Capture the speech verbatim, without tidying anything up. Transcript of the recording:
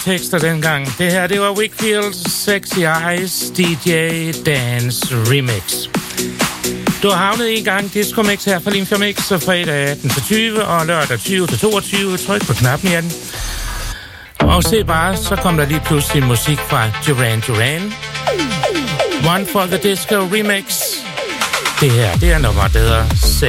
tekster dengang. Det her, det var Wakefield Sexy Eyes D J Dance Remix. Du har havnet en gang Disco Mix her fra Limfjord Mix, så fredag atten til tyve og lørdag tyve til toogtyve. Tryk på knappen igen. Og se bare, så kom der lige pludselig musik fra Duran Duran. One for the Disco Remix. Det her, det er nummer, der hedder